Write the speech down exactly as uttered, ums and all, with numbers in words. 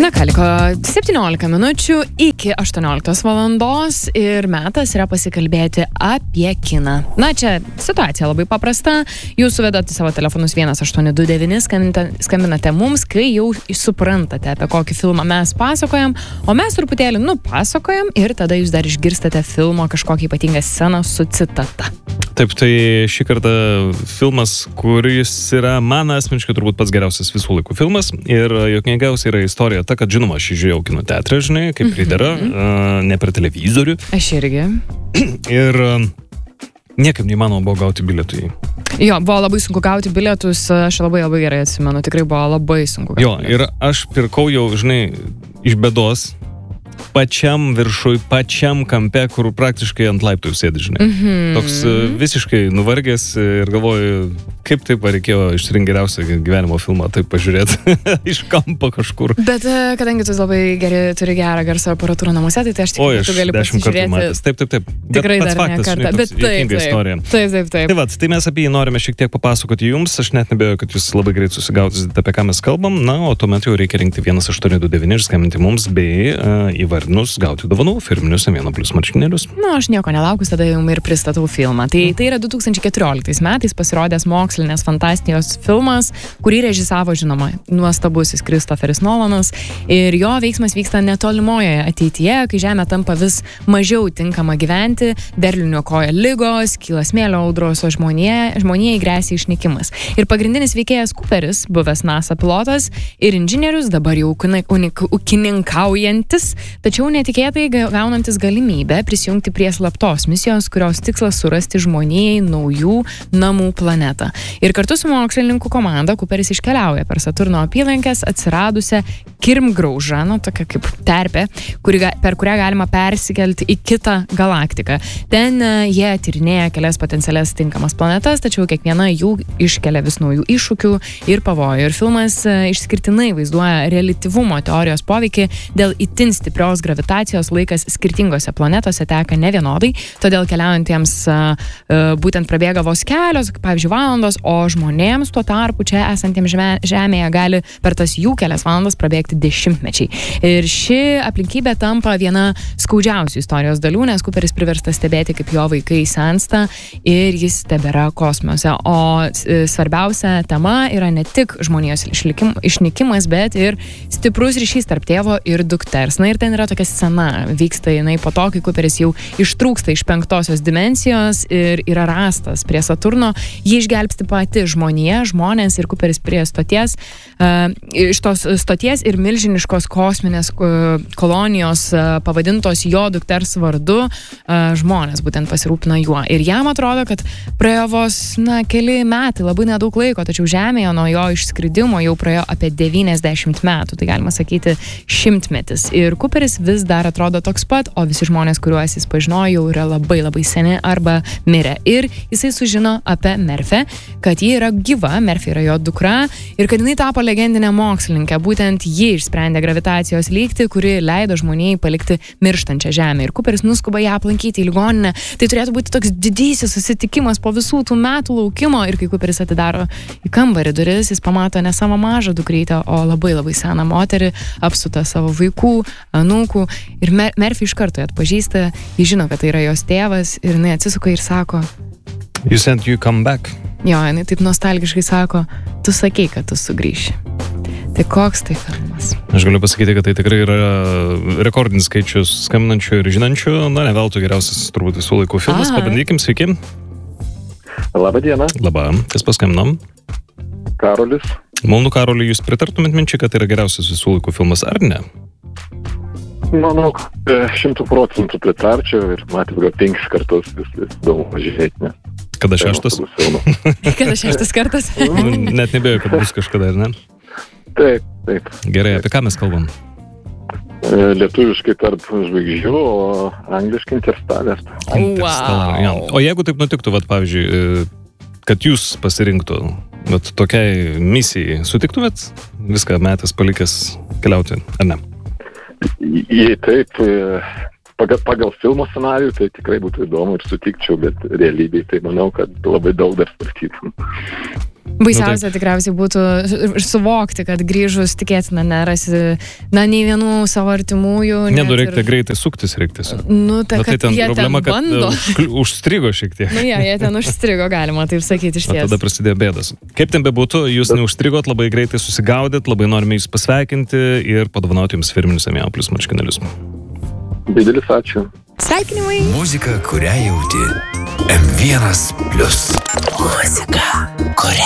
Na ką, liko septyniolika minučių iki aštuonioliktos valandos ir metas yra pasikalbėti apie kiną. Na, čia situacija labai paprasta. Jūs suvedate savo telefonus vienas aštuoni du devyni, skambinate, skambinate mums, kai jau suprantate, apie kokį filmą mes pasakojam, o mes truputėlį nupasakojam ir tada jūs dar išgirstate filmo kažkokį ypatingą sceną su citata. Taip, tai šį kartą filmas, kuris yra man asmeniškai turbūt pats geriausias visų laikų filmas ir juokingiausia yra istorija ta, kad žinoma, aš žiūrėjau kino teatrą, žinai, kaip mm-hmm. pridera, uh, ne per televizorių. Aš irgi. Ir uh, niekaip neįmanoma buvo gauti bilietų į. Jo, buvo labai sunku gauti bilietus, aš labai labai gerai atsimenu, tikrai buvo labai sunku gauti. Jo, ir aš pirkau jau, žinai, iš bėdos, pačiam viršui, pačiam kampe, kur praktiškai ant laiptų sėdi, žinai. Mm-hmm. Toks uh, visiškai nuvargęs ir galvoju, kaip taip reikėjo išsirinkti geriausią gyvenimo filmą, taip pažiūrėti iš kampo kažkur. Bet uh, kadangi tu labai geri, turi gerą garso aparatūrą namuose, tai, tai aš tikiu, kad tu gali pasižiūrėti. Taip, taip, taip. Tikrai bet dar faktas, ne kartą. Žinai, bet taip, taip, istorija. taip, taip, taip. Tai, vat, tai mes apie jį norime šiek tiek papasakoti jums. Aš net nebėjau, kad jūs labai greit susigautysite, apie ką mes kalbam. Na, o tuomet jau reikia rinkti vienas aštuoni du devyni ir skambinti mums bei uh, įvardinus gauti dovanų, firminius M vieno plius marškinėlius. Na, aš nieko nelaukus, tada jau ir pristatau filmą. Tai, tai yra du tūkstančiai keturioliktais metais pasirodęs mokslinės fantastijos filmas, kurį režisavo, žinoma, nuostabusis Kristoferis Nolanas. Ir jo veiksmas vyksta netolimoje ateityje, kai Žemė tampa vis mažiau tinkama gyventi, derlių niokoja ligos, kyla smėlio audros, o žmonija, žmonijai gresia išnykimas. Ir pagrindinis veikėjas Cooperis, buvęs NASA pilotas ir inžinierius, dabar jau ūkininkaujantis, tačiau netikėtai gaunantis galimybę prisijungti prie slaptos misijos, kurios tikslas surasti žmonijai naujų namų planetą. Ir kartu su mokslininkų komanda Cooperis iškeliauja per Saturno apylinkes atsiradusią Kirmgraužą, nu, tokia kaip terpė, kuri, per kurią galima persikelti į kitą galaktiką. Ten uh, jie tyrinėja kelias potencialias tinkamas planetas, tačiau kiekviena jų iškelia vis naujų iššūkių ir pavojų. Ir filmas uh, išskirtinai vaizduoja reliatyvumo teorijos poveikį dėl itin stiprios gravitacijos. Laikas skirtingose planetose teka nevienodai, todėl keliaujantiems uh, uh, būtent prabėga vos kelios, pavyzdžiui, valandos, o žmonėms tuo tarpu čia esantiems Žemėje gali per tas jų kelias valandas prabėgti dešimtmečiai. Ir ši aplinkybė tampa viena skaudžiausių istorijos dalių, nes Cooperis priverstas stebėti, kaip jo vaikai sensta ir jis tebėra kosmose. O svarbiausia tema yra ne tik žmonijos išlikim, išnykimas, bet ir stiprus ryšys tarp tėvo ir dukters. Na ir ten yra tokia scena, vyksta jinai po to, kai Cooperis jau ištrūksta iš penktosios dimensijos ir yra rastas prie Saturno. Jį išgelbsti pati žmonija, žmonės ir Cooperis prie stoties, uh, iš tos stoties ir milžiniškos kosminės uh, kolonijos uh, pavadintos jo dukters vardu uh, žmonės būtent pasirūpina juo. Ir jam atrodo, kad praėjo vos, na, keli metai, labai nedaug laiko, tačiau Žemėje nuo jo išskridimo jau praėjo apie devyniasdešimt metų, tai galima sakyti šimtmetis. Ir Cooperis vis dar atrodo toks pat, o visi žmonės, kuriuos jis pažinojo, jau yra labai labai seni arba mirę. Ir jisai sužino apie Merfę, kad ji yra gyva, Merfė yra jo dukra ir kad jinai tapo legendinė mokslininkė. Būtent ji išsprendė gravitacijos lygtį, kuri leido žmonijai palikti mirštančią Žemę. Ir Cooperis nuskuba ją aplankyti į ligoninę. Tai turėtų būti toks didysis susitikimas po visų tų metų laukimo. Ir kai Cooperis atidaro į kambarį duris, jis pamato ne savo mažą dukrytę, o labai labai seną moterį, apsutą savo vaikų, anūkų. Ir Mer- Merfė iš karto atpažįsta, jis žino, kad tai yra jos tėvas ir jinai atsisuka ir sako: You said you come back. Jo, jinai taip nostalgiškai sako: tu sakei, kad tu sugrįši. Tai koks tai filmas? Aš galiu pasakyti, kad tai tikrai yra rekordinis skaičius skambinančių ir žinančių. Na, ne veltui geriausias turbūt visų laikų filmas. Aha. Pabandykim, sveiki. Labą dieną. Labą, kas paskambinom? Karolis. Malonu, Karoli, jūs pritartumėt minčiai, kad tai yra geriausias visų laikų filmas, ar ne? Manau, šimtų procentų pritarčiau ir matėm gal penkis kartus vis, vis daug žiūrėti, ne? Kada šeštas? Kada šeštas kartas? Net nebėjau, kad bus kažkada, ar ne? Taip, taip. Gerai, apie ką mes kalbam? Lietuviškai Tarp žvaigždžių, o angliškai Interstellar. Interstellar, wow. Ja. O jeigu taip nutiktų, vat, pavyzdžiui, kad jūs pasirinktų vat, tokiai misijai, sutiktumėt viską metas palikęs keliauti, ar ne? Jei taip, pagal, pagal filmo scenarijų, tai tikrai būtų įdomu ir sutikčiau, bet realybėj tai manau, kad labai daug dar svarstytum. Baisiausia tikriausiai būtų suvokti, kad grįžus tikėtina nerasi, na, nei vienų savo artimųjų. Ne, du reikia ir... greitai suktis, reikia tiesiog. Nu, ta, tai ten jie problema, ten bando. Kad užstrigo šiek tiek. Nu, jie, jie ten užstrigo, galima taip sakyti iš ties. Tada prasidėjo bėdas. Kaip ten bebūtų, jūs neužstrigot, labai greitai susigaudėt, labai norime jūs pasveikinti ir padovanoti jums firminius Amiau Plus marškinėlius. Didelis ačiū. Sveikinimai. Muzika, kurią jauti. M vienas Plus. Muzika, kurią